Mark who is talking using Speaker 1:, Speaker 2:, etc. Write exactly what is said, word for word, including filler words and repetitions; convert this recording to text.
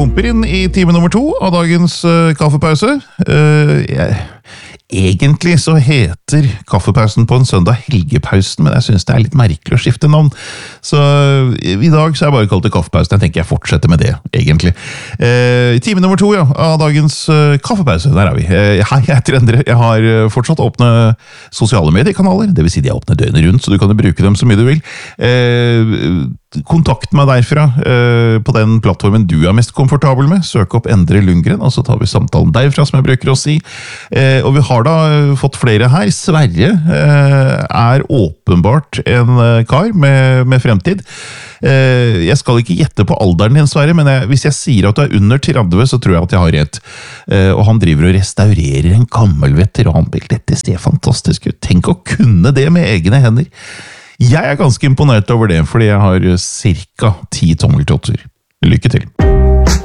Speaker 1: humper inn i time nummer to av dagens uh, kaffepause. Uh, jeg, egentlig så heter kaffepausen på en søndag helgepausen, men jeg synes det er litt merkelig å skifte navn. Så uh, i dag så er jeg bare kalt det kaffepausen. Jeg tenker jeg fortsetter med det, egentlig. Uh, I time nummer to ja, av dagens uh, kaffepause, der er vi. Uh, hei, jeg heter Endre. Jeg har uh, fortsatt åpne sosiale mediekanaler, det vil si de er åpne døgnet rundt, så du kan jo bruke dem så mye du vil. Uh, Kontakt meg derfra uh, på den plattformen du er mest komfortabel med. Søk opp Endre Lundgren, og så tar vi samtalen derfra, som jeg bruker å si. Uh, og vi har da fått flere her. Sverre uh, er åpenbart en uh, kar med, med fremtid. Uh, jeg skal ikke gjette på alderen din, Sverre, men jeg, hvis jeg sier at du er under tretti, så tror jeg at jeg har rett. Uh, og han driver og restaurerer en gammel veteranbil. Dette ser fantastisk ut. Tenk å kunne det med egne hender. Jeg er ganske imponert over det, fordi jeg har cirka ti tommeltotter. Lykke til!